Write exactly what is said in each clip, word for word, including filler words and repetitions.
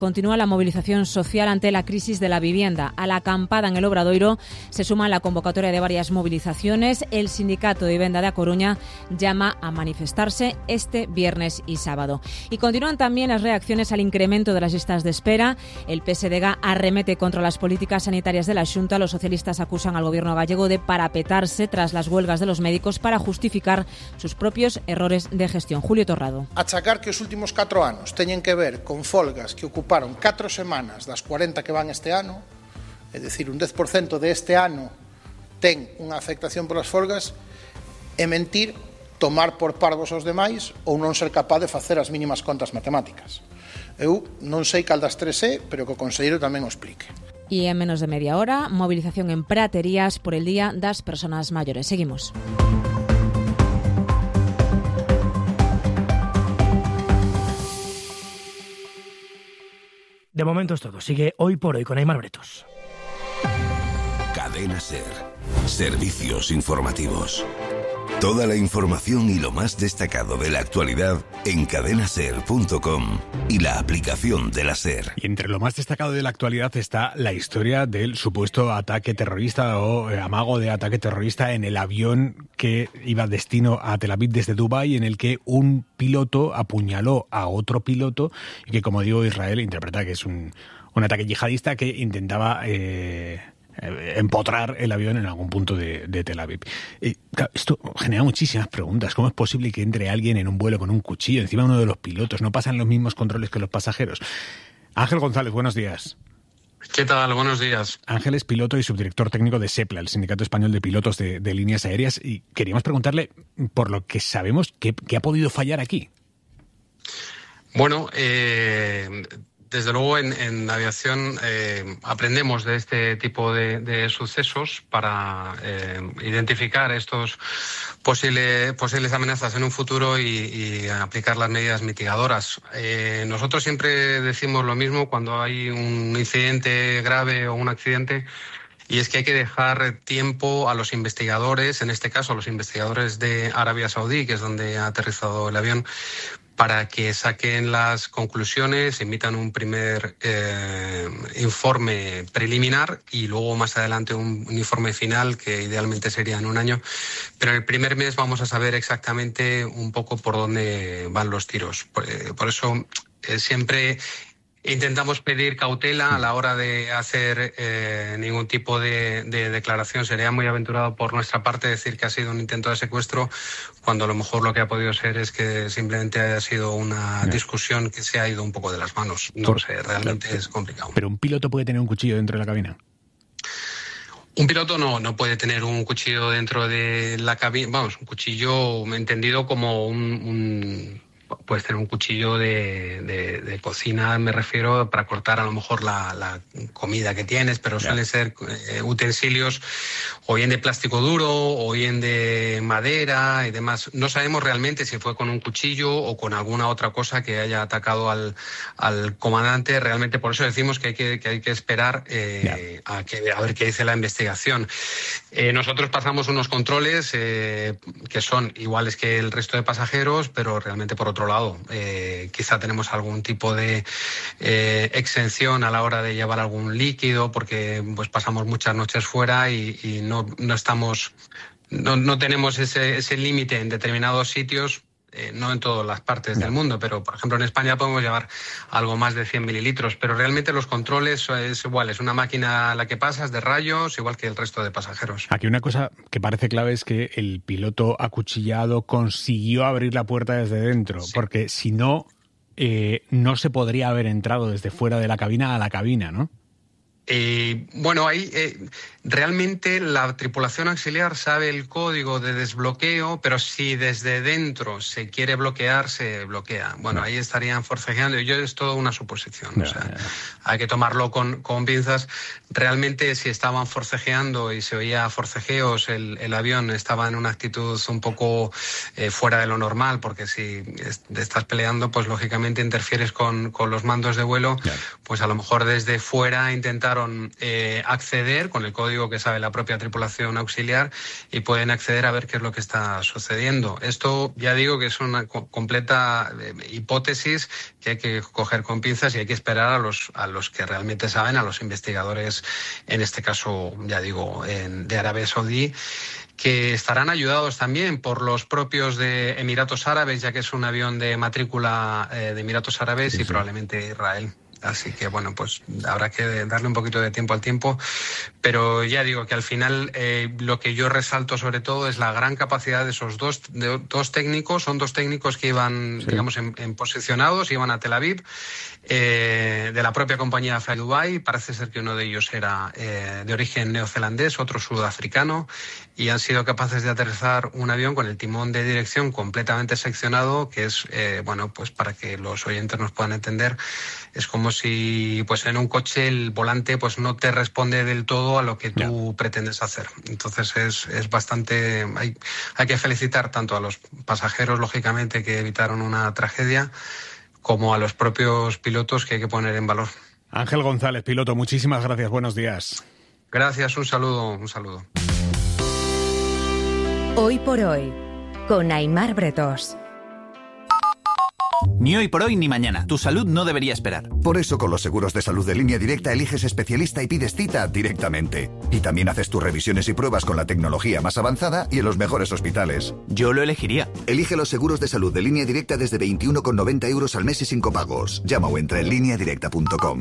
Continúa la movilización social ante la crisis de la vivienda. A la acampada en el Obradoiro se suma la convocatoria de varias movilizaciones. El sindicato de Vivenda de A Coruña llama a manifestarse este viernes y sábado. Y continúan también las reacciones al incremento de las listas de espera. El P S D G arremete contra las políticas sanitarias de la Xunta. Los socialistas acusan al gobierno gallego de parapetarse tras las huelgas de los médicos para justificar sus propios errores de gestión. Julio Torrado. Achacar que os últimos catro anos teñen que ver con folgas que ocupan Ocuparon catro semanas das cuarenta que van este ano, é dicir, un dez por cento de este ano ten unha afectación polas folgas, é mentir, tomar por parvos aos demais ou non ser capaz de facer as mínimas contas matemáticas. Eu non sei cal das tres é, pero que o conselleiro tamén o explique. Y en menos de media hora, movilización en Praterías por el Día das Personas Mayores. Seguimos. De momento es todo. Sigue Hoy por Hoy con Aimar Bretos. Cadena SER. Servicios informativos. Toda la información y lo más destacado de la actualidad en cadena ser punto com y la aplicación de la SER. Y entre lo más destacado de la actualidad está la historia del supuesto ataque terrorista o amago de ataque terrorista en el avión que iba destino a Tel Aviv desde Dubái, en el que un piloto apuñaló a otro piloto y que, como digo, Israel interpreta que es un, un ataque yihadista que intentaba Eh, empotrar el avión en algún punto de, de Tel Aviv. Eh, esto genera muchísimas preguntas. ¿Cómo es posible que entre alguien en un vuelo con un cuchillo encima de uno de los pilotos? No pasan los mismos controles que los pasajeros. Ángel González, buenos días. ¿Qué tal? Buenos días. Ángel es piloto y subdirector técnico de SEPLA, el Sindicato Español de Pilotos de, de Líneas Aéreas, y queríamos preguntarle, por lo que sabemos, ¿qué, qué ha podido fallar aquí? Bueno, eh... Desde luego, en, en aviación eh, aprendemos de este tipo de, de sucesos para eh, identificar estos posible, posibles amenazas en un futuro y, y aplicar las medidas mitigadoras. Eh, nosotros siempre decimos lo mismo cuando hay un incidente grave o un accidente, y es que hay que dejar tiempo a los investigadores, en este caso a los investigadores de Arabia Saudí, que es donde ha aterrizado el avión, para que saquen las conclusiones, emitan un primer eh, informe preliminar y luego más adelante un, un informe final, que idealmente sería en un año. Pero en el primer mes vamos a saber exactamente un poco por dónde van los tiros. Por, eh, por eso eh, siempre intentamos pedir cautela a la hora de hacer eh, ningún tipo de, de declaración. Sería muy aventurado por nuestra parte decir que ha sido un intento de secuestro, cuando a lo mejor lo que ha podido ser es que simplemente haya sido una discusión que se ha ido un poco de las manos. No sé, realmente es complicado. ¿Pero un piloto puede tener un cuchillo dentro de la cabina? Un piloto no, no puede tener un cuchillo dentro de la cabina. Vamos, un cuchillo entendido como un... un puedes tener un cuchillo de, de, de cocina, me refiero, para cortar a lo mejor la, la comida que tienes, pero suelen ser eh, utensilios o bien de plástico duro o bien de madera y demás. No sabemos realmente si fue con un cuchillo o con alguna otra cosa que haya atacado al, al comandante. Realmente por eso decimos que hay que, que, hay que esperar eh, a, que, a ver qué dice la investigación. Eh, nosotros pasamos unos controles eh, que son iguales que el resto de pasajeros, pero realmente por otro lado, eh, quizá tenemos algún tipo de eh, exención a la hora de llevar algún líquido, porque pues pasamos muchas noches fuera y, y no, no estamos, no, no tenemos ese, ese límite en determinados sitios. Eh, no en todas las partes no. del mundo, pero por ejemplo en España podemos llevar algo más de cien mililitros, pero realmente los controles es igual, es una máquina a la que pasas de rayos, igual que el resto de pasajeros. Aquí una cosa que parece clave es que el piloto acuchillado consiguió abrir la puerta desde dentro, sí. porque si no, eh, no se podría haber entrado desde fuera de la cabina a la cabina, ¿no? Eh, bueno, ahí eh, realmente la tripulación auxiliar sabe el código de desbloqueo, pero si desde dentro se quiere bloquear, se bloquea. Bueno, no. ahí estarían forcejeando. Yo es toda una suposición. No, o sea, no, no. Hay que tomarlo con, con pinzas. Realmente, si estaban forcejeando y se oía forcejeos, el, el avión estaba en una actitud un poco eh, fuera de lo normal, porque si estás peleando, pues lógicamente interfieres con, con los mandos de vuelo, claro. pues pues a lo mejor desde fuera intentaron eh, acceder con el código que sabe la propia tripulación auxiliar y pueden acceder a ver qué es lo que está sucediendo. Esto ya digo que es una co- completa eh, hipótesis que hay que coger con pinzas y hay que esperar a los, a los que realmente saben, a los investigadores, en este caso, ya digo, en, de Arabia Saudí, que estarán ayudados también por los propios de Emiratos Árabes, ya que es un avión de matrícula eh, de Emiratos Árabes, sí, y sí. probablemente Israel. Así que, bueno, pues habrá que darle un poquito de tiempo al tiempo. Pero ya digo que al final eh, lo que yo resalto sobre todo es la gran capacidad de esos dos, de, dos técnicos. Son dos técnicos que iban, sí. digamos, en, en posicionados, iban a Tel Aviv, eh, de la propia compañía Fly Dubai. Parece ser que uno de ellos era eh, de origen neozelandés, otro sudafricano, y han sido capaces de aterrizar un avión con el timón de dirección completamente seccionado, que es, eh, bueno, pues para que los oyentes nos puedan entender, es como si pues en un coche el volante pues no te responde del todo a lo que tú yeah. pretendes hacer. Entonces es, es bastante... Hay, hay que felicitar tanto a los pasajeros, lógicamente, que evitaron una tragedia, como a los propios pilotos, que hay que poner en valor. Ángel González, piloto, muchísimas gracias. Buenos días. Gracias, un saludo, un saludo. Hoy por hoy, con Aimar Bretós. Ni hoy por hoy ni mañana. Tu salud no debería esperar. Por eso con los seguros de salud de Línea Directa eliges especialista y pides cita directamente. Y también haces tus revisiones y pruebas con la tecnología más avanzada y en los mejores hospitales. Yo lo elegiría. Elige los seguros de salud de Línea Directa desde veintiuno con noventa euros al mes y sin copagos. Llama o entra en línea directa punto com.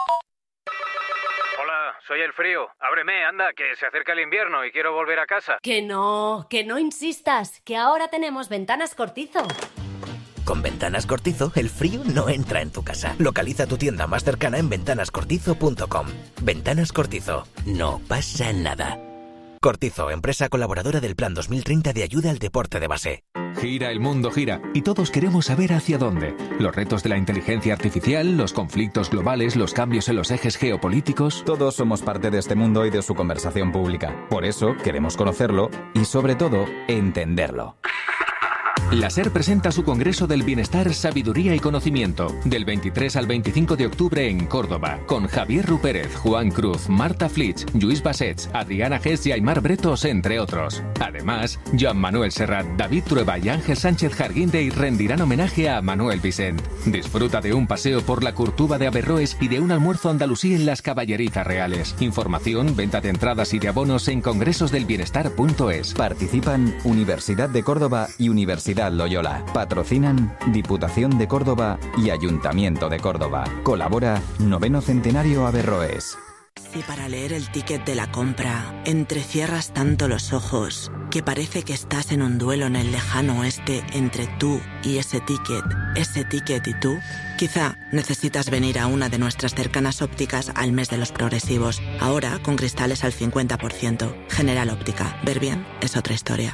Hola, soy el frío. Ábreme, anda, que se acerca el invierno y quiero volver a casa. Que no, que no insistas, que ahora tenemos Ventanas Cortizo. Con Ventanas Cortizo, el frío no entra en tu casa. Localiza tu tienda más cercana en ventanas cortizo punto com. Ventanas Cortizo. No pasa nada. Cortizo, empresa colaboradora del Plan dos mil treinta de ayuda al deporte de base. Gira, el mundo gira, y todos queremos saber hacia dónde. Los retos de la inteligencia artificial, los conflictos globales, los cambios en los ejes geopolíticos... Todos somos parte de este mundo y de su conversación pública. Por eso queremos conocerlo y, sobre todo, entenderlo. La SER presenta su Congreso del Bienestar, Sabiduría y Conocimiento, del veintitrés al veinticinco de octubre en Córdoba, con Javier Rupérez, Juan Cruz, Marta Flitsch, Lluís Bassets, Adriana Gess y Aimar Bretós, entre otros. Además, Joan Manuel Serrat, David Trueba y Ángel Sánchez Jarguindey rendirán homenaje a Manuel Vicent. Disfruta de un paseo por la Curtuba de Averroes y de un almuerzo andalusí en las Caballerizas Reales. Información, venta de entradas y de abonos en congresos del bienestar punto es. Participan Universidad de Córdoba y Universidad Loyola. Patrocinan Diputación de Córdoba y Ayuntamiento de Córdoba. Colabora Noveno Centenario Averroes. Si para leer el ticket de la compra entrecierras tanto los ojos que parece que estás en un duelo en el lejano oeste entre tú y ese ticket, ese ticket y tú, quizá necesitas venir a una de nuestras cercanas ópticas al mes de los progresivos. Ahora con cristales al cincuenta por ciento. General Óptica. Ver bien es otra historia.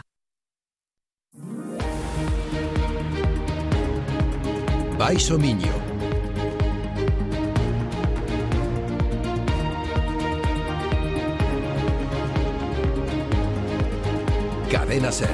Baixo Miño. Cadena SER.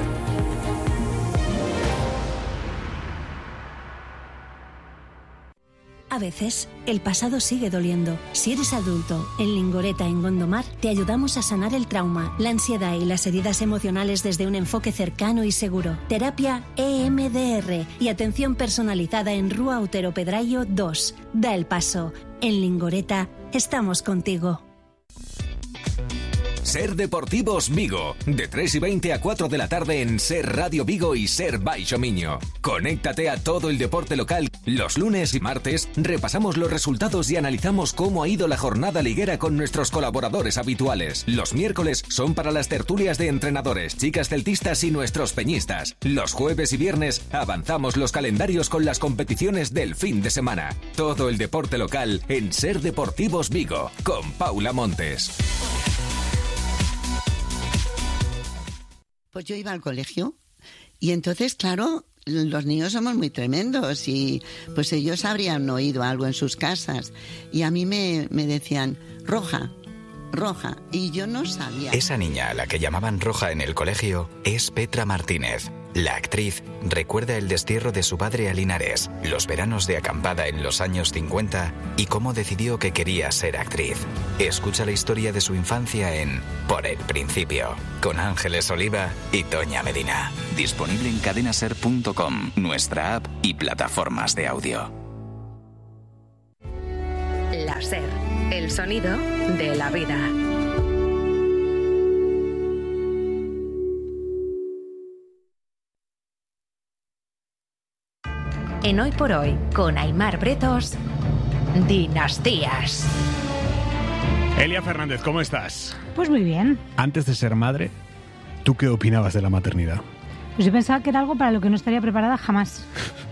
A veces, el pasado sigue doliendo. Si eres adulto, en Lingoreta, en Gondomar, te ayudamos a sanar el trauma, la ansiedad y las heridas emocionales desde un enfoque cercano y seguro. Terapia E M D R y atención personalizada en Rúa Otero Pedrayo dos. Da el paso. En Lingoreta, estamos contigo. SER Deportivos Vigo, de tres y veinte a cuatro de la tarde en SER Radio Vigo y SER Baixo Miño. Conéctate a todo el deporte local. Los lunes y martes repasamos los resultados y analizamos cómo ha ido la jornada liguera con nuestros colaboradores habituales. Los miércoles son para las tertulias de entrenadores, chicas celtistas y nuestros peñistas. Los jueves y viernes avanzamos los calendarios con las competiciones del fin de semana. Todo el deporte local en SER Deportivos Vigo, con Paula Montes. Pues yo iba al colegio y entonces, claro, los niños somos muy tremendos y pues ellos habrían oído algo en sus casas y a mí me, me decían Roja, Roja, y yo no sabía. Esa niña a la que llamaban Roja en el colegio es Petra Martínez. La actriz recuerda el destierro de su padre a Linares, los veranos de acampada en los años cincuenta y cómo decidió que quería ser actriz. Escucha la historia de su infancia en Por el Principio, con Ángeles Oliva y Toña Medina. Disponible en cadena ser punto com, nuestra app y plataformas de audio. La SER, el sonido de la vida. En Hoy por Hoy, con Aimar Bretos, Dinastías. Elia Fernández, ¿cómo estás? Pues muy bien. Antes de ser madre, ¿tú qué opinabas de la maternidad? Pues yo pensaba que era algo para lo que no estaría preparada jamás.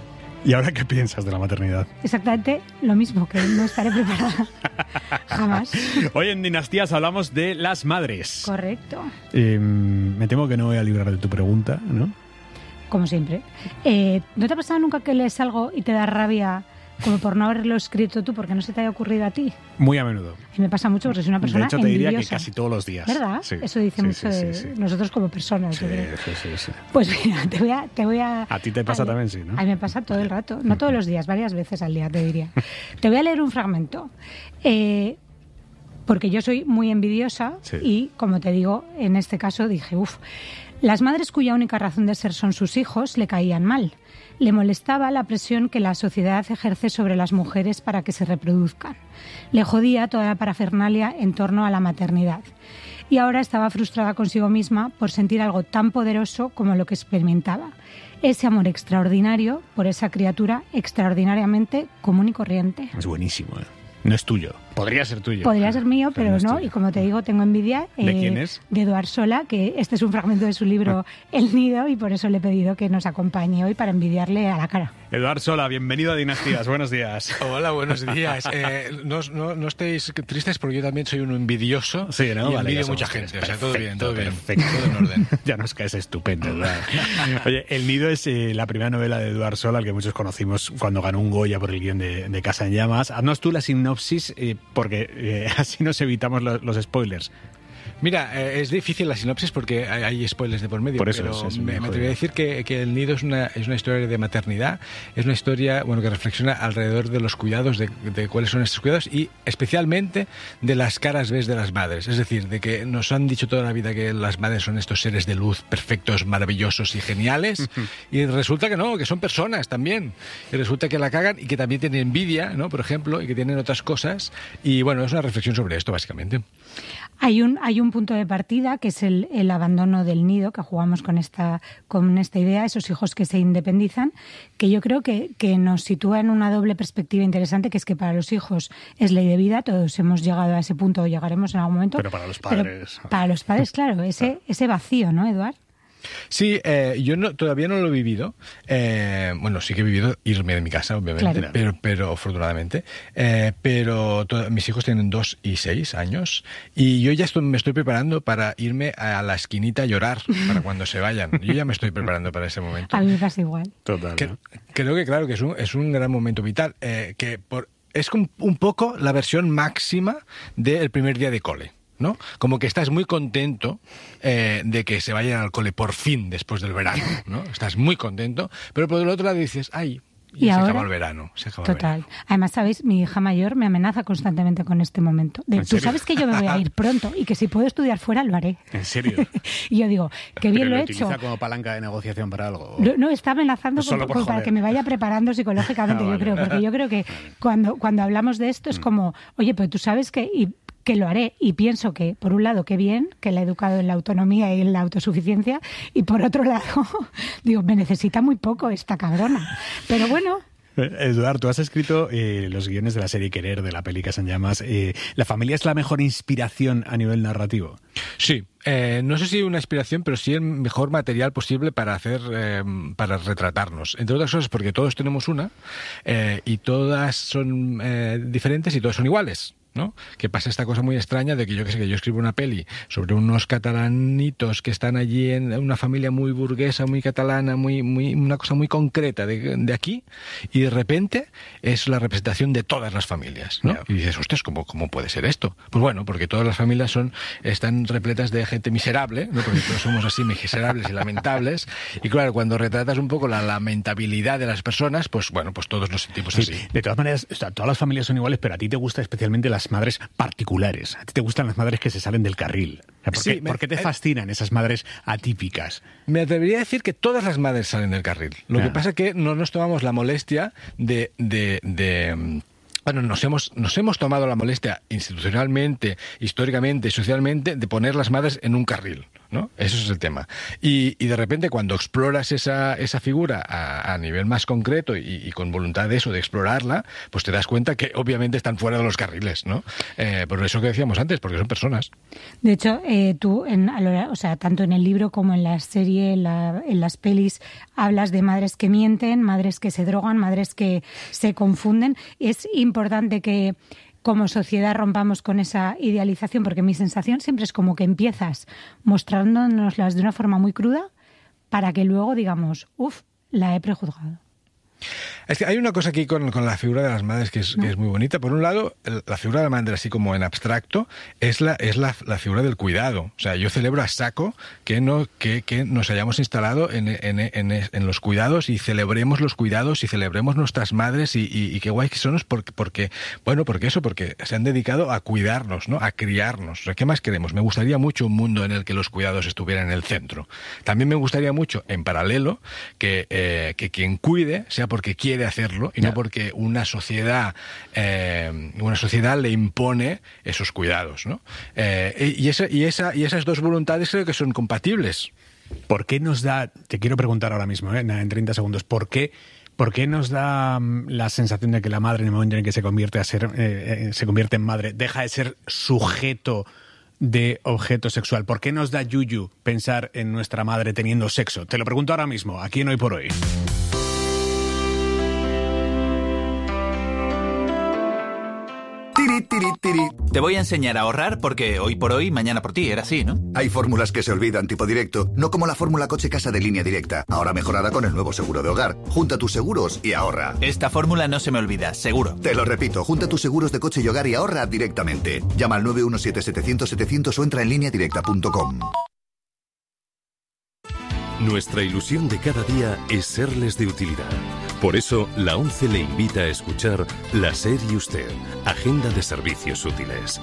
¿Y ahora qué piensas de la maternidad? Exactamente lo mismo, que no estaré preparada jamás. Hoy en Dinastías hablamos de las madres. Correcto. Eh, me temo que no voy a librar de tu pregunta, ¿no? Como siempre. Eh, ¿No te ha pasado nunca que lees algo y te da rabia como por no haberlo escrito tú porque no se te haya ocurrido a ti? Muy a menudo. Y me pasa mucho porque soy una persona envidiosa. De hecho, te diría envidiosa. que casi todos los días. ¿Verdad? Sí. Eso dice sí, mucho sí, de sí, sí. nosotros como personas. Sí, yo creo. sí, sí, sí. Pues mira, te voy a... Te voy a, a ti te pasa a, también, sí, ¿no? A mí me pasa todo el rato. No todos los días, varias veces al día, te diría. Te voy a leer un fragmento. Eh... Porque yo soy muy envidiosa sí. y, como te digo, en este caso dije, uff, las madres cuya única razón de ser son sus hijos le caían mal. Le molestaba la presión que la sociedad ejerce sobre las mujeres para que se reproduzcan. Le jodía toda la parafernalia en torno a la maternidad. Y ahora estaba frustrada consigo misma por sentir algo tan poderoso como lo que experimentaba. Ese amor extraordinario por esa criatura extraordinariamente común y corriente. Es buenísimo, ¿eh? No es tuyo. Podría ser tuyo. Podría ser mío, pero, pero no. no y como te digo, tengo envidia. ¿De eh, quién es? De Eduard Sola, que este es un fragmento de su libro El Nido y por eso le he pedido que nos acompañe hoy para envidiarle a la cara. Eduard Sola, bienvenido a Dinastías. Buenos días. Hola, buenos días. Eh, no, no, no estéis tristes porque yo también soy un envidioso. Sí, ¿no? Y vale, envidio mucha gente. Perfecto, o sea, todo bien, todo bien. Perfecto. Todo en orden. Ya nos caes estupendo, Eduard. Oye, El Nido es eh, la primera novela de Eduard Sola, al que muchos conocimos cuando ganó un Goya por el guión de, de Casa en Llamas. Haznos tú la sinopsis, eh, porque eh, así nos evitamos los, los spoilers. Mira, eh, es difícil la sinopsis porque hay, hay spoilers de por medio, por eso, pero es, es me, me atrevería a decir que, que El Nido es una, es una historia de maternidad, es una historia bueno que reflexiona alrededor de los cuidados, de, de cuáles son estos cuidados y especialmente de las caras B de las madres, es decir, de que nos han dicho toda la vida que las madres son estos seres de luz perfectos, maravillosos y geniales y resulta que no, que son personas también, y resulta que la cagan y que también tienen envidia, ¿no? Por ejemplo, y que tienen otras cosas y bueno, es una reflexión sobre esto básicamente. Hay un, hay un punto de partida que es el, el abandono del nido, que jugamos con esta, con esta idea, esos hijos que se independizan, que yo creo que, que nos sitúa en una doble perspectiva interesante, que es que para los hijos es ley de vida, todos hemos llegado a ese punto o llegaremos en algún momento. Pero para los padres... Pero para los padres, claro, ese, ese vacío, ¿no, Eduard? Sí, eh, yo no, todavía no lo he vivido. Eh, bueno, sí que he vivido irme de mi casa, obviamente, claro. pero, pero afortunadamente. Eh, pero to- mis hijos tienen dos y seis años y yo ya estoy, me estoy preparando para irme a la esquinita a llorar para cuando se vayan. Yo ya me estoy preparando para ese momento. A mí me pasa igual. Total. Que, creo que claro que es un, es un gran momento vital. Eh, que por, es un, un poco la versión máxima del primer día de cole. ¿No? Como que estás muy contento eh, de que se vayan al cole por fin después del verano, ¿no? Estás muy contento, pero por el otro lado dices, ay, y, y se ahora, acaba el verano. Se acaba total. El verano. Además, ¿sabéis? Mi hija mayor me amenaza constantemente con este momento. De, Tú sabes que yo me voy a ir pronto y que si puedo estudiar fuera lo haré. ¿En serio? Y yo digo, qué bien ¿Pero lo lo he hecho. utiliza como palanca de negociación para algo? No, no está amenazando Solo con, por con, para que me vaya preparando psicológicamente, ah, vale. yo creo. Porque yo creo que cuando, cuando hablamos de esto es como, oye, pero tú sabes que... Y, que lo haré y pienso que, por un lado, qué bien, que la he educado en la autonomía y en la autosuficiencia y por otro lado, digo, me necesita muy poco esta cabrona. Pero bueno... Eduard, tú has escrito eh, los guiones de la serie Querer, de la peli Casa en Llamas. Eh, ¿La familia es la mejor inspiración a nivel narrativo? Sí. Eh, no sé si una inspiración, pero sí el mejor material posible para hacer, eh, para retratarnos. Entre otras cosas porque todos tenemos una eh, y todas son eh, diferentes y todas son iguales. ¿No? Que pasa esta cosa muy extraña de que yo que sé que yo escribo una peli sobre unos catalanitos que están allí en una familia muy burguesa, muy catalana, muy, muy una cosa muy concreta de, de aquí, y de repente es la representación de todas las familias, ¿no? Yeah. Y dices, ostras, ¿cómo, ¿cómo puede ser esto? Pues bueno, porque todas las familias son están están repletas de gente miserable, ¿no? Porque todos somos así miserables y lamentables. Y claro, cuando retratas un poco la lamentabilidad de las personas, pues bueno, pues todos nos sentimos sí, así. De todas maneras, o sea, todas las familias son iguales, pero a ti te gustan especialmente las madres particulares. A ti te gustan las madres que se salen del carril. O sea, ¿por, Sí, qué, me- ¿Por qué te eh, fascinan esas madres atípicas? Me atrevería a decir que todas las madres salen del carril. Lo Ah. que pasa es que no nos tomamos la molestia de... de, de mm, bueno, nos hemos, nos hemos tomado la molestia institucionalmente, históricamente y socialmente de poner las madres en un carril, ¿no? Eso es el tema. Y, y de repente cuando exploras esa, esa figura a, a nivel más concreto y, y con voluntad de eso, de explorarla, pues te das cuenta que obviamente están fuera de los carriles, ¿no? Eh, por eso que decíamos antes, porque son personas. De hecho, eh, tú, en, a lo- o sea, tanto en el libro como en la serie, en, la- en las pelis, hablas de madres que mienten, madres que se drogan, madres que se confunden. Es importante que como sociedad rompamos con esa idealización, porque mi sensación siempre es como que empiezas mostrándonoslas de una forma muy cruda para que luego digamos, uff, la he prejuzgado. Es que hay una cosa aquí con, con la figura de las madres que es, que es muy bonita. Por un lado, el- la figura de la madre, así como en abstracto, es la es la, la figura del cuidado. O sea, yo celebro a saco que no que, que nos hayamos instalado en, en, en, en los cuidados y celebremos los cuidados y celebremos nuestras madres y, y, y qué guay que son porque, porque, bueno, porque eso, porque se han dedicado a cuidarnos, ¿no? A criarnos. O sea, ¿qué más queremos? Me gustaría mucho un mundo en el que los cuidados estuvieran en el centro. También me gustaría mucho, en paralelo, que, eh, que quien cuide sea porque quiere hacerlo y no porque una sociedad eh, una sociedad le impone esos cuidados, ¿no? Eh, y, esa, y, esa, y esas dos voluntades creo que son compatibles. ¿Por qué nos da, te quiero preguntar ahora mismo, ¿eh? en treinta segundos, ¿por qué, ¿por qué nos da mm, la sensación de que la madre en el momento en el que se convierte, a ser, eh, eh, se convierte en madre deja de ser sujeto de objeto sexual? ¿Por qué nos da yuyu pensar en nuestra madre teniendo sexo? Te lo pregunto ahora mismo, aquí en Hoy por Hoy. Tiri, tiri, tiri. Te voy a enseñar a ahorrar porque hoy por hoy, mañana por ti, era así, ¿no? Hay fórmulas que se olvidan tipo directo, no como la fórmula coche casa de Línea Directa, ahora mejorada con el nuevo seguro de hogar. Junta tus seguros y ahorra. Esta fórmula no se me olvida, seguro. Te lo repito, junta tus seguros de coche y hogar y ahorra directamente. Llama al nueve uno siete setecientos setecientos o entra en línea directa punto com. Nuestra ilusión de cada día es serles de utilidad. Por eso, la ONCE le invita a escuchar La SER y Usted, Agenda de Servicios Útiles.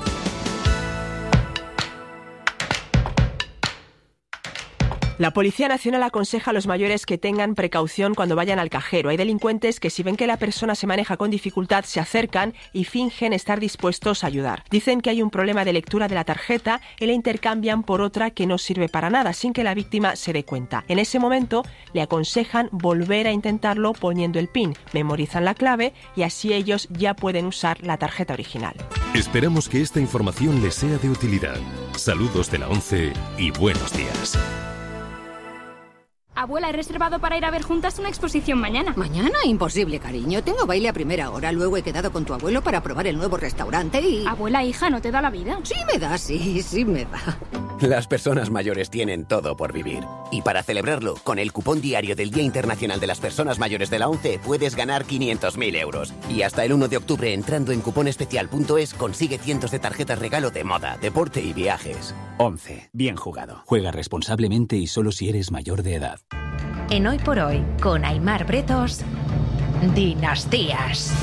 La Policía Nacional aconseja a los mayores que tengan precaución cuando vayan al cajero. Hay delincuentes que si ven que la persona se maneja con dificultad se acercan y fingen estar dispuestos a ayudar. Dicen que hay un problema de lectura de la tarjeta y la intercambian por otra que no sirve para nada sin que la víctima se dé cuenta. En ese momento le aconsejan volver a intentarlo poniendo el PIN. Memorizan la clave y así ellos ya pueden usar la tarjeta original. Esperamos que esta información les sea de utilidad. Saludos de la ONCE y buenos días. Abuela, he reservado para ir a ver juntas una exposición mañana. Mañana, imposible, cariño. Tengo baile a primera hora. Luego he quedado con tu abuelo para probar el nuevo restaurante y... Abuela, hija, ¿no te da la vida? Sí me da, sí, sí me da. Las personas mayores tienen todo por vivir. Y para celebrarlo, con el cupón diario del Día Internacional de las Personas Mayores de la ONCE puedes ganar quinientos mil euros. Y hasta el uno de octubre, entrando en cuponespecial punto es, consigue cientos de tarjetas regalo de moda, deporte y viajes. ONCE. Bien jugado. Juega responsablemente y solo si eres mayor de edad. En Hoy por Hoy, con Aimar Bretos, Dinastías.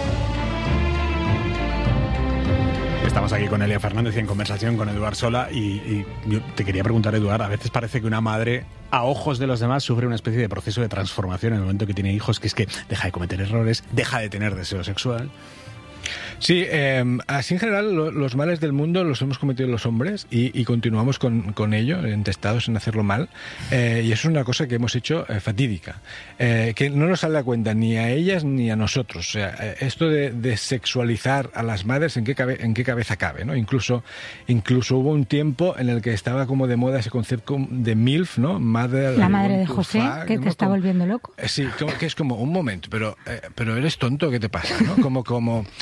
Estamos aquí con Elia Fernández y en conversación con Eduard Sola y, y yo te quería preguntar, Eduard, a veces parece que una madre, a ojos de los demás, sufre una especie de proceso de transformación en el momento que tiene hijos, que es que deja de cometer errores, deja de tener deseo sexual. Sí, eh, así en general lo, los males del mundo los hemos cometido los hombres y, y continuamos con, con ello, entestados en hacerlo mal, eh, y eso es una cosa que hemos hecho eh, fatídica, eh, que no nos sale a cuenta ni a ellas ni a nosotros. O sea, eh, esto de, de sexualizar a las madres, ¿en qué, cabe, en qué cabeza cabe, ¿no? Incluso, incluso hubo un tiempo en el que estaba como de moda ese concepto de MILF, ¿no? Mother, La madre de José, fuck, que te ¿no? está como, volviendo loco. Eh, sí, como, que es como un momento, pero, eh, pero eres tonto, ¿qué te pasa? ¿No? Como, como que eres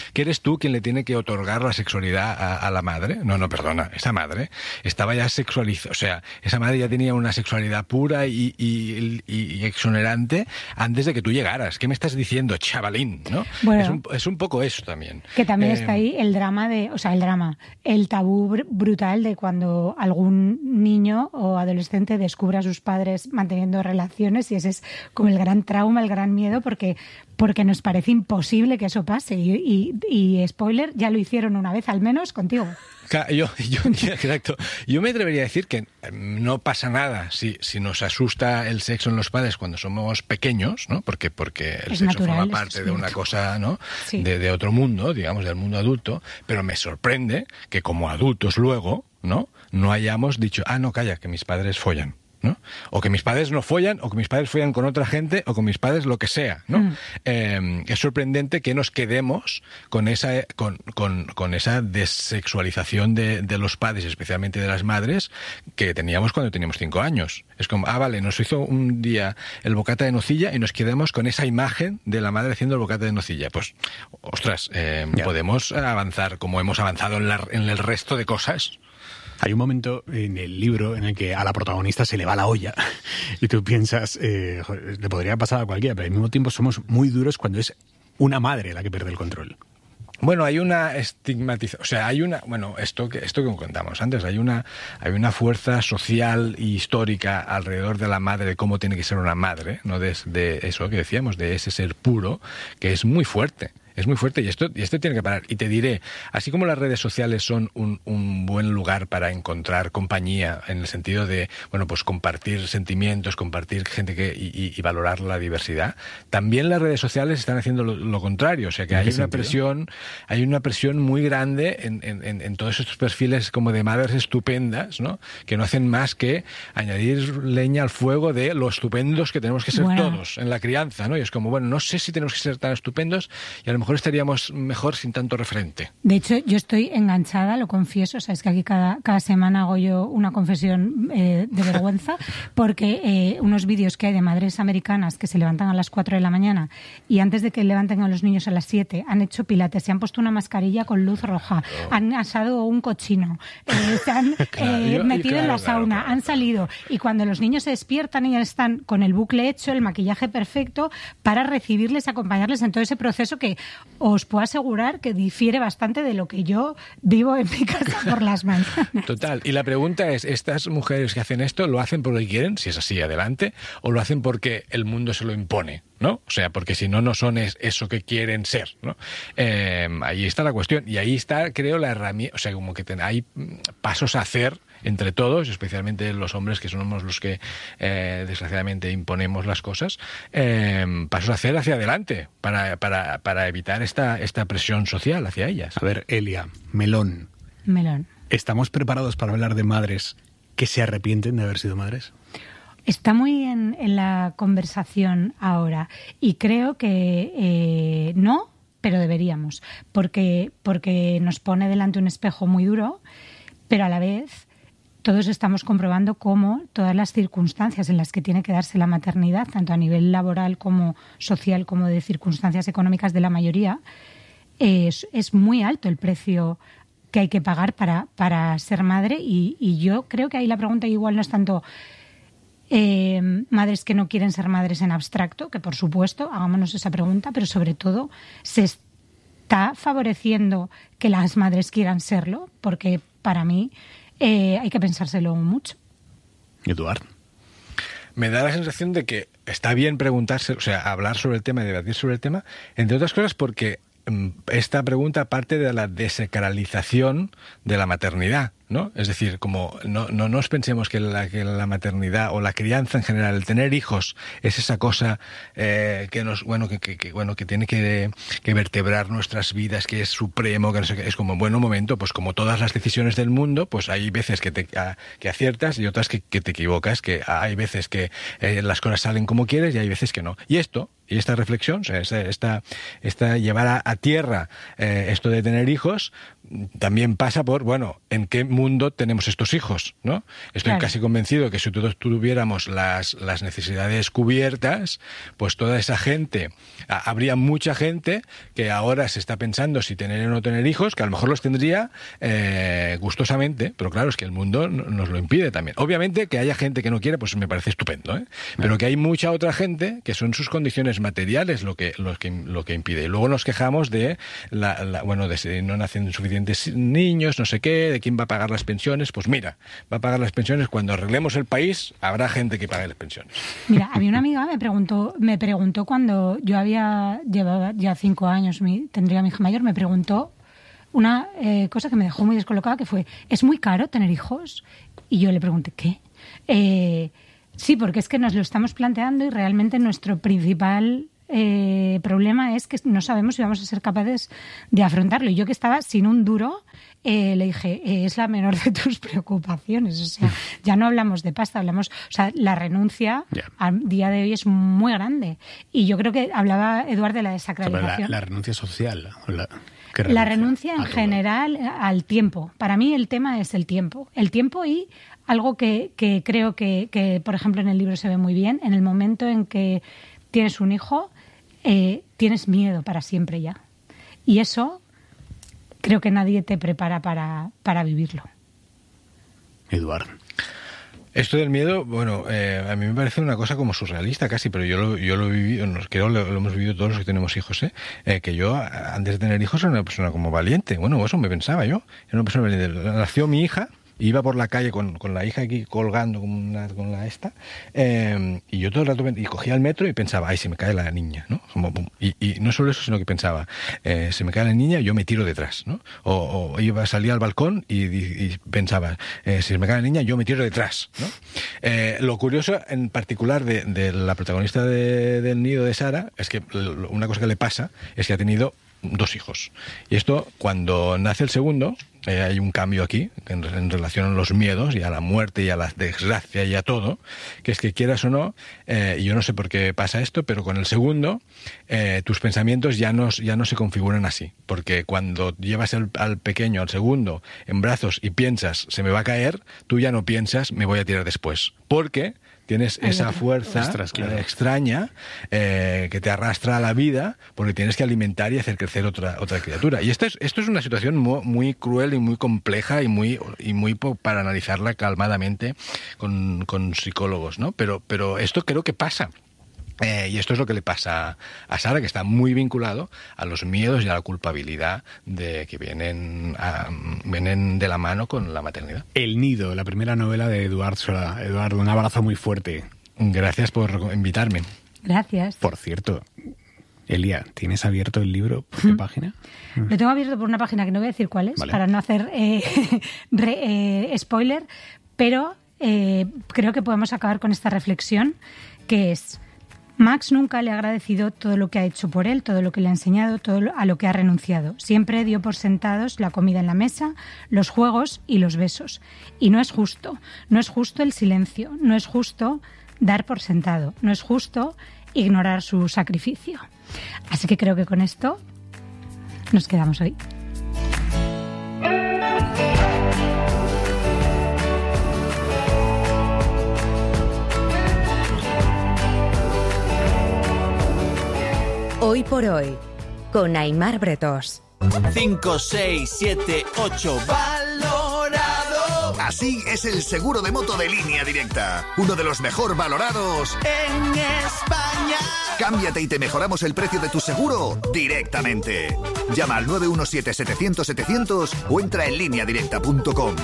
tú quien le tiene que otorgar la sexualidad a, a la madre. No, no, perdona, esa madre estaba ya sexualizada, o sea, esa madre ya tenía una sexualidad pura y, y, y, y exonerante antes de que tú llegaras. ¿Qué me estás diciendo, chavalín? ¿No? Bueno, es, un, es un poco eso también. Que también Eh, está ahí el drama de, o sea, el drama, el tabú br- brutal de cuando algún niño o adolescente descubre a sus padres manteniendo relaciones, y ese es como el gran trauma, el gran miedo, porque porque nos parece imposible que eso pase. Y, y, y spoiler, ya lo hicieron una vez al menos contigo. Yo, yo, exacto. Yo me atrevería a decir que no pasa nada si, si nos asusta el sexo en los padres cuando somos pequeños, ¿no? Porque, porque el Es sexo natural, forma es parte de cierto. una cosa, ¿no? Sí. De, de otro mundo, digamos, del mundo adulto. Pero me sorprende que como adultos luego, ¿no? No hayamos dicho, ah, no, calla, que mis padres follan, ¿no? O que mis padres no follan, o que mis padres follan con otra gente, o con mis padres lo que sea, ¿no? Mm. Eh, es sorprendente que nos quedemos con esa con, con, con esa desexualización de, de los padres, especialmente de las madres, que teníamos cuando teníamos cinco años. Es como, ah, vale, nos hizo un día el bocata de nocilla y nos quedamos con esa imagen de la madre haciendo el bocata de nocilla. Pues, ostras, eh, podemos avanzar como hemos avanzado en, la, en el resto de cosas. Hay un momento en el libro en el que a la protagonista se le va la olla y tú piensas, eh, joder, le podría pasar a cualquiera, pero al mismo tiempo somos muy duros cuando es una madre la que pierde el control. Bueno, hay una estigmatización, o sea, hay una, bueno, esto que esto que contamos antes, hay una hay una fuerza social y histórica alrededor de la madre, de cómo tiene que ser una madre, no de, de eso que decíamos, de ese ser puro, que es muy fuerte. Es muy fuerte y esto, y esto tiene que parar. Y te diré, así como las redes sociales son un, un buen lugar para encontrar compañía, en el sentido de, bueno, pues compartir sentimientos, compartir gente que y, y, y valorar la diversidad, también las redes sociales están haciendo lo, lo contrario. O sea que hay una sentido? presión, hay una presión muy grande en, en, en todos estos perfiles como de madres estupendas, ¿no? Que no hacen más que añadir leña al fuego de lo estupendos que tenemos que ser Bueno. todos en la crianza, ¿no? Y es como, bueno, no sé si tenemos que ser tan estupendos y a lo mejor estaríamos mejor sin tanto referente. De hecho, yo estoy enganchada, lo confieso, o sea, es que aquí cada, cada semana hago yo una confesión eh, de vergüenza, porque eh, unos vídeos que hay de madres americanas que se levantan a las cuatro de la mañana y antes de que levanten a los niños a las siete han hecho pilates, se han puesto una mascarilla con luz roja, han asado un cochino, eh, se han Claro, eh, yo- metido en claro, la claro, sauna, han salido, y cuando los niños se despiertan y ya están con el bucle hecho, el maquillaje perfecto, para recibirles, acompañarles en todo ese proceso que os puedo asegurar que difiere bastante de lo que yo vivo en mi casa por las mañanas. Total. Y la pregunta es, ¿estas mujeres que hacen esto lo hacen porque quieren, si es así, adelante, o lo hacen porque el mundo se lo impone? ¿No? O sea, porque si no, no son es, eso que quieren ser, ¿no? Eh, ahí está la cuestión. Y ahí está, creo, la herramienta, o sea, como que ten, hay mm, pasos a hacer entre todos, especialmente los hombres, que somos los que eh, desgraciadamente imponemos las cosas, eh, pasos a hacer hacia adelante para, para, para evitar esta, esta presión social hacia ellas. A ver, Elia, melón, Melón. ¿estamos preparados para hablar de madres que se arrepienten de haber sido madres? Está muy en, en la conversación ahora y creo que eh, no, pero deberíamos, porque, porque nos pone delante un espejo muy duro, pero a la vez todos estamos comprobando cómo todas las circunstancias en las que tiene que darse la maternidad, tanto a nivel laboral como social, como de circunstancias económicas de la mayoría, es, es muy alto el precio que hay que pagar para, para ser madre, y, y yo creo que ahí la pregunta igual no es tanto eh, madres que no quieren ser madres en abstracto, que por supuesto, hagámonos esa pregunta, pero sobre todo se está favoreciendo que las madres quieran serlo, porque para mí eh, hay que pensárselo mucho. Eduard. Me da la sensación de que está bien preguntarse, o sea, hablar sobre el tema y debatir sobre el tema, entre otras cosas porque mm, esta pregunta parte de la desacralización de la maternidad, ¿no? Es decir, como no, no nos pensemos que la, que la maternidad o la crianza en general, el tener hijos, es esa cosa eh, que nos, bueno, que, que, que bueno, que tiene que, que vertebrar nuestras vidas, que es supremo, que no sé qué. Es como, bueno, un momento, pues como todas las decisiones del mundo, pues hay veces que te a, que aciertas y otras que, que te equivocas, que hay veces que eh, las cosas salen como quieres y hay veces que no. Y esto, y esta reflexión, o sea, esta, esta, esta llevar a, a tierra eh, esto de tener hijos, también pasa por, bueno, en qué mundo mundo tenemos estos hijos, ¿no? Estoy Claro. casi convencido que si todos tuviéramos las, las necesidades cubiertas, pues toda esa gente, a, habría mucha gente que ahora se está pensando si tener o no tener hijos, que a lo mejor los tendría eh, gustosamente, pero claro, es que el mundo no- nos lo impide también. Obviamente que haya gente que no quiera, pues me parece estupendo, ¿eh? Pero que hay mucha otra gente que son sus condiciones materiales lo que, lo que, lo que impide. Y luego nos quejamos de, la, la- bueno, de si no nacen suficientes niños, no sé qué, de quién va a pagar las pensiones. Pues mira, va a pagar las pensiones cuando arreglemos el país, habrá gente que pague las pensiones. Mira, había una amiga me preguntó, me preguntó cuando yo había llevaba ya cinco años, mi, tendría mi hija mayor, me preguntó una eh, cosa que me dejó muy descolocada, que fue, ¿es muy caro tener hijos? Y yo le pregunté, ¿qué? Eh, sí, porque es que nos lo estamos planteando y realmente nuestro principal eh, problema es que no sabemos si vamos a ser capaces de afrontarlo. Y yo que estaba sin un duro, eh, le dije, eh, es la menor de tus preocupaciones. O sea, ya no hablamos de pasta, hablamos... O sea, la renuncia Ya. al día de hoy es muy grande. Y yo creo que hablaba Eduardo de la O sea, pero desacralización. la, la renuncia social. o La, ¿qué La renuncia en A todo. general al tiempo. Para mí el tema es el tiempo. El tiempo y algo que, que creo que, que, por ejemplo, en el libro se ve muy bien, en el momento en que tienes un hijo, eh, tienes miedo para siempre ya. Y eso creo que nadie te prepara para, para vivirlo. Eduardo. Esto del miedo, bueno, eh, a mí me parece una cosa como surrealista casi, pero yo lo, yo lo he vivido, nos, creo lo, lo hemos vivido todos los que tenemos hijos, ¿eh? Eh, que yo, antes de tener hijos, era una persona como valiente. Bueno, eso me pensaba yo. Era una persona valiente. Nació mi hija, iba por la calle con, con la hija aquí colgando con, una, con la esta, eh, y yo todo el rato y cogía el metro y pensaba, ay, se me cae la niña, ¿no? Como, pum. Y, y no solo eso, sino que pensaba, eh, se me cae la niña, yo me tiro detrás, ¿no? O, o iba, salía al balcón y, y, y pensaba, eh, si se me cae la niña, yo me tiro detrás, ¿no? Eh, lo curioso, en particular, de, de la protagonista de, del Nido de Sara, es que l- una cosa que le pasa es que ha tenido dos hijos. Y esto, cuando nace el segundo, eh, hay un cambio aquí en, en relación a los miedos y a la muerte y a la desgracia y a todo, que es que quieras o no, eh, y yo no sé por qué pasa esto, pero con el segundo eh, tus pensamientos ya no, ya no se configuran así, porque cuando llevas el, al pequeño, al segundo, en brazos y piensas, se me va a caer, tú ya no piensas, me voy a tirar después, porque tienes Hay esa otra. fuerza Ostras, claro. eh, extraña eh, que te arrastra a la vida porque tienes que alimentar y hacer crecer otra otra criatura. Y esto es esto es una situación muy, muy cruel y muy compleja y muy y muy po- para analizarla calmadamente con, con psicólogos, ¿no? Pero pero esto creo que pasa. Eh, y esto es lo que le pasa a Sara, que está muy vinculado a los miedos y a la culpabilidad de que vienen, a- vienen de la mano con la maternidad. El Nido, la primera novela de Eduard Solá. Eduardo, un abrazo muy fuerte. Gracias por invitarme. Gracias. Por cierto, Elia, ¿tienes abierto el libro? ¿Por qué página? Lo tengo abierto por una página que no voy a decir cuál es, Vale. para no hacer eh, re- eh, spoiler, pero eh, creo que podemos acabar con esta reflexión, que es: Max nunca le ha agradecido todo lo que ha hecho por él, todo lo que le ha enseñado, todo lo- a lo que ha renunciado. Siempre dio por sentados la comida en la mesa, los juegos y los besos. Y no es justo. No es justo el silencio. No es justo dar por sentado. No es justo ignorar su sacrificio. Así que creo que con esto nos quedamos hoy. Hoy por hoy, con Aimar Bretos. cinco, seis, siete, ocho, valorado. Así es el seguro de moto de Línea Directa. Uno de los mejor valorados En España. Cámbiate y te mejoramos el precio de tu seguro directamente. Llama al nueve uno siete, setecientos, setecientos o entra en línea directa punto com.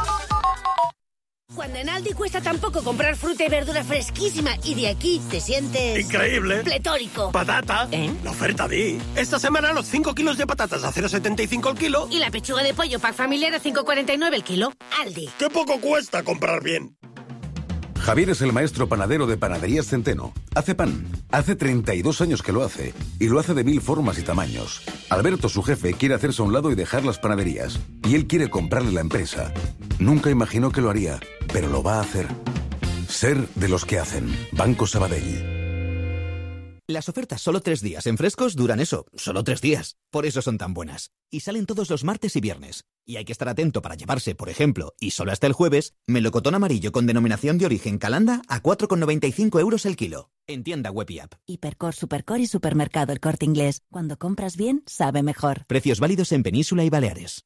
Cuando en Aldi cuesta tan poco comprar fruta y verdura fresquísima y de aquí te sientes... ¡Increíble! Pletórico. ¡Patata! ¿Eh? La oferta di. Esta semana los cinco kilos de patatas a cero coma setenta y cinco el kilo. Y la pechuga de pollo pack familiar a cinco cuarenta y nueve el kilo. Aldi. ¡Qué poco cuesta comprar bien! Javier es el maestro panadero de Panaderías Centeno. Hace pan. Hace treinta y dos años que lo hace. Y lo hace de mil formas y tamaños. Alberto, su jefe, quiere hacerse a un lado y dejar las panaderías. Y él quiere comprarle la empresa. Nunca imaginó que lo haría, pero lo va a hacer. Ser de los que hacen. Banco Sabadell. Las ofertas solo tres días en Frescos duran eso, solo tres días. Por eso son tan buenas. Y salen todos los martes y viernes. Y hay que estar atento para llevarse, por ejemplo, y solo hasta el jueves, melocotón amarillo con denominación de origen Calanda a cuatro con noventa y cinco euros el kilo. En tienda web y app. Hipercor, Supercor y Supermercado El Corte Inglés. Cuando compras bien, sabe mejor. Precios válidos en Península y Baleares.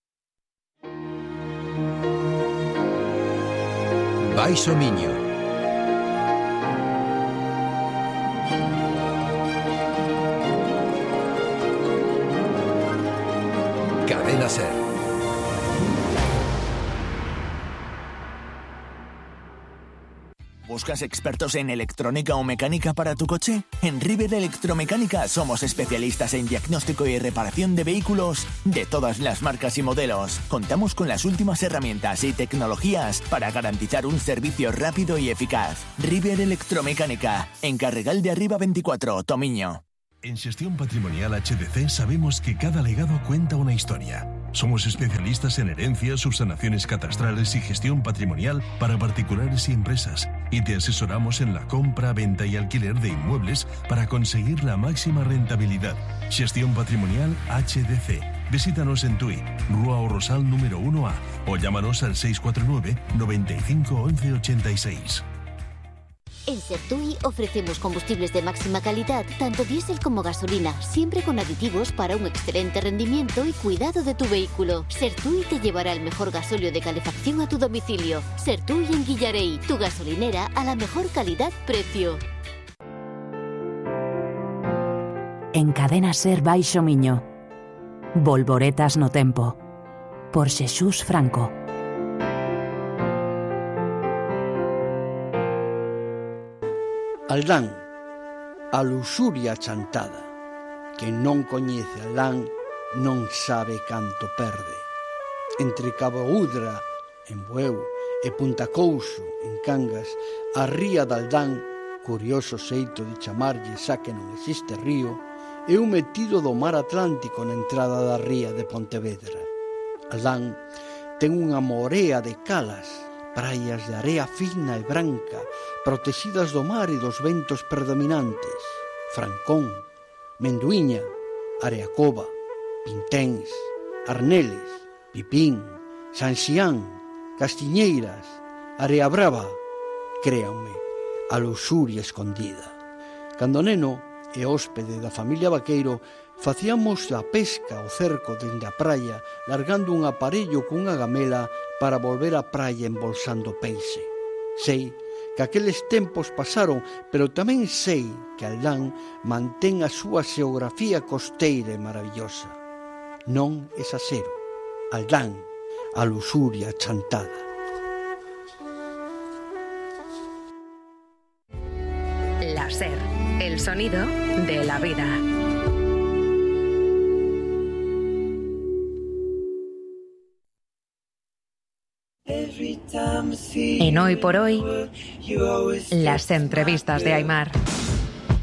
Baixo Miño. Cadena Ser. ¿Buscas expertos en electrónica o mecánica para tu coche? En River Electromecánica somos especialistas en diagnóstico y reparación de vehículos de todas las marcas y modelos. Contamos con las últimas herramientas y tecnologías para garantizar un servicio rápido y eficaz. River Electromecánica, en Carregal de Arriba veinticuatro, Tomiño. En Xestión Patrimonial H D C sabemos que cada legado cuenta una historia. Somos especialistas en herencias, subsanaciones catastrales y gestión patrimonial para particulares y empresas. Y te asesoramos en la compra, venta y alquiler de inmuebles para conseguir la máxima rentabilidad. Xestión Patrimonial H D C. Visítanos en Tui, Rua O Rosal número uno A, o llámanos al seis cuatro nueve, noventa y cinco, once ochenta y seis. En Sertui ofrecemos combustibles de máxima calidad, tanto diésel como gasolina, siempre con aditivos para un excelente rendimiento y cuidado de tu vehículo. Sertui te llevará el mejor gasóleo de calefacción a tu domicilio. Sertui en Guillarei, tu gasolinera a la mejor calidad-precio. En Cadena Ser Baixo Miño. Volvoretas no tempo. Por Xesús Franco. Aldán, a luxuria chantada. Quen non coñece Aldán non sabe canto perde. Entre Cabo Udra, en Bueu, e Punta Couso, en Cangas, a ría de Aldán, curioso xeito de chamarlle xa que non existe río, é un metido do mar Atlántico na entrada da ría de Pontevedra. Aldán ten unha morea de calas, praias de area fina e branca, protegidas do mar e dos ventos predominantes. Francón, Menduiña, Areacova, Pinténs, Arneles, Pipín, San Xián, Castiñeiras, Area Brava. Créanme, a luxuria escondida. Cando neno e hóspede da familia Vaqueiro, facíamos a pesca ao cerco dende a praia, largando un aparello cunha gamela para volver á praia embolsando peixe. Sei que aqueles tempos pasaron, pero tamén sei que Aldán mantén a súa xeografía costeira e maravillosa. Non exasero. Aldán, a luxuria chantada. La Ser, el sonido de la vida. En Hoy por Hoy, las entrevistas de Aimar.